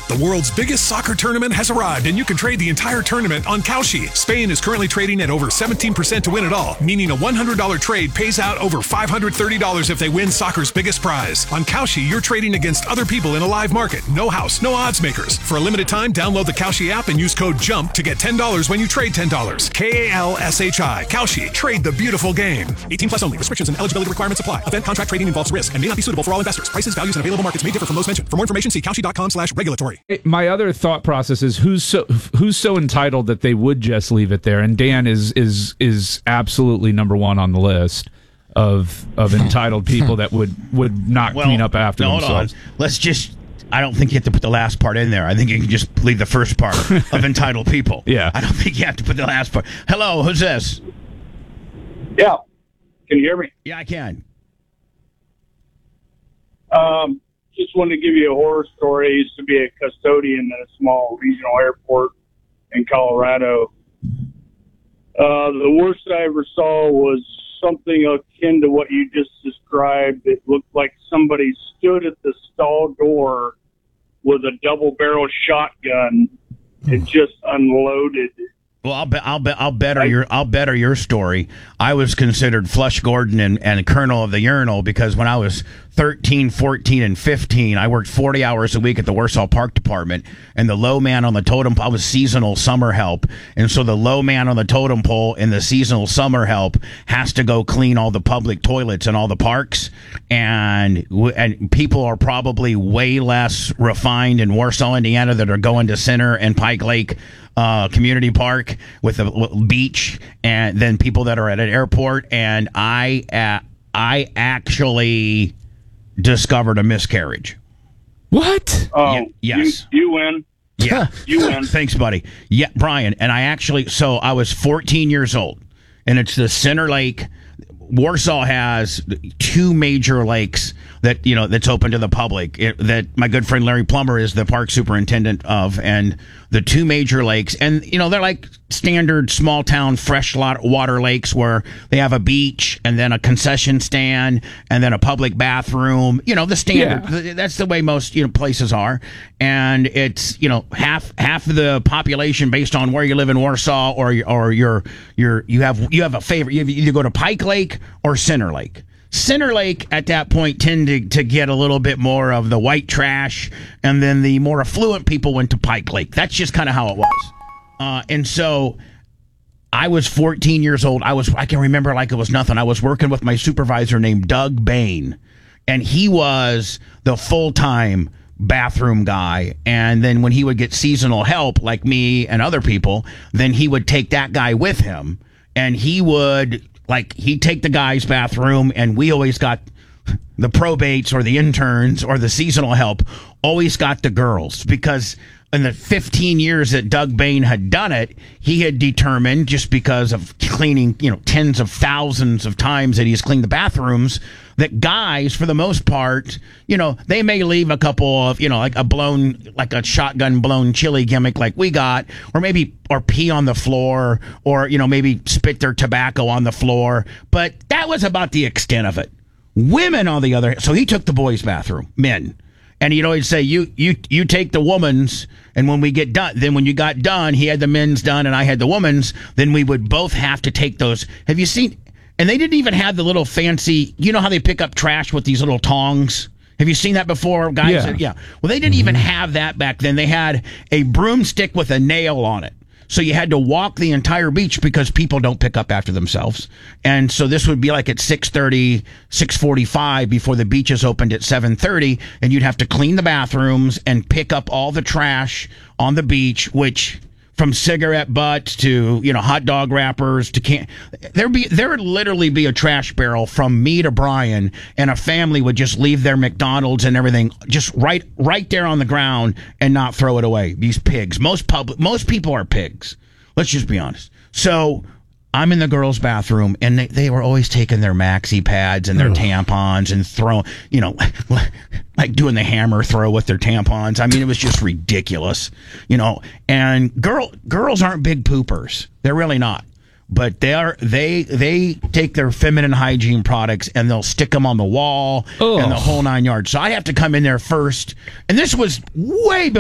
The world's biggest soccer tournament has arrived, and you can trade the entire tournament on Kalshi. Spain is currently trading at over 17% to win it all, meaning a $100 trade pays out over $530 if they win soccer's biggest prize. On Kalshi, you're trading against other people in a live market. No house, no odds makers. For a limited time, download the Kalshi app and use code JUMP to get $10 when you trade $10. Kalshi. Kalshi. Trade the beautiful game. 18 plus only. Restrictions and eligibility requirements apply. Event contract trading involves risk and may not be suitable for all investors. Prices, values, and available markets may differ from those mentioned. For more information, see Kalshi.com/regulatory. My other thought process is who's so entitled that they would just leave it there, and Dan is absolutely number one on the list of entitled people that would not clean up after themselves. Hold on. I don't think you have to put the last part in there. I think you can just leave the first part of entitled people. Yeah. I don't think you have to put the last part. Hello, who's this? Yeah. Can you hear me? Yeah, I can. Just wanted to give you a horror story. I used to be a custodian at a small regional airport in Colorado. The worst I ever saw was something akin to what you just described. It looked like somebody stood at the stall door with a double-barrel shotgun and just unloaded. Well, I'll better your story. I was considered Flush Gordon and Colonel of the Urinal because when I was 13, 14, and 15, I worked 40 hours a week at the Warsaw Park Department, and the low man on the totem pole, I was seasonal summer help, and so the low man on the totem pole in the seasonal summer help has to go clean all the public toilets in all the parks, and people are probably way less refined in Warsaw, Indiana that are going to Center and Pike Lake Community Park with the beach, and then people that are at an airport, and I actually discovered a miscarriage. What? Yes. You win. Yeah. You win. Thanks, buddy. Yeah, Brian. And I was 14 years old, and it's the Center Lake. Warsaw has two major lakes that's open to the public that my good friend Larry Plummer is the park superintendent of, and the two major lakes, and they're like standard small town fresh water lakes where they have a beach and then a concession stand and then a public bathroom, the standard. Yeah. That's the way most places are, and it's half of the population based on where you live in Warsaw or you have a favorite. You either go to Pike Lake or Center Lake. Center Lake at that point tended to get a little bit more of the white trash, and then the more affluent people went to Pike Lake. That's just kind of how it was. And so I was 14 years old. I can remember like it was nothing. I was working with my supervisor named Doug Bain, and he was the full-time bathroom guy. And then when he would get seasonal help, like me and other people, then he would take that guy with him, and he'd take the guy's bathroom, and we always got the probates or the interns or the seasonal help always got the girls, because in the 15 years that Doug Bain had done it, he had determined, just because of cleaning, tens of thousands of times that he's cleaned the bathrooms, that guys, for the most part, they may leave a couple of, like a shotgun blown chili gimmick like we got, or pee on the floor, or, maybe spit their tobacco on the floor. But that was about the extent of it. Women, on the other hand, so he took the boys' bathroom, men. And he'd always say, you take the woman's, and when we get done, then when you got done, he had the men's done and I had the woman's, then we would both have to take those. Have you seen, and they didn't even have the little fancy, how they pick up trash with these little tongs? Have you seen that before, guys? Yeah. Well, they didn't even have that back then. They had a broomstick with a nail on it. So you had to walk the entire beach because people don't pick up after themselves. And so this would be like at 6:30, 6:45 before the beaches opened at 7:30, and you'd have to clean the bathrooms and pick up all the trash on the beach, which from cigarette butts to, hot dog wrappers to there would literally be a trash barrel from me to Brian, and a family would just leave their McDonald's and everything just right there on the ground and not throw it away. These pigs. Most people are pigs. Let's just be honest. So I'm in the girls' bathroom, and they were always taking their maxi pads and their tampons and throwing, like doing the hammer throw with their tampons. I mean, it was just ridiculous, and girls aren't big poopers. They're really not. But they take their feminine hygiene products and they'll stick them on the wall and the whole 9 yards. So I have to come in there first. And this was way before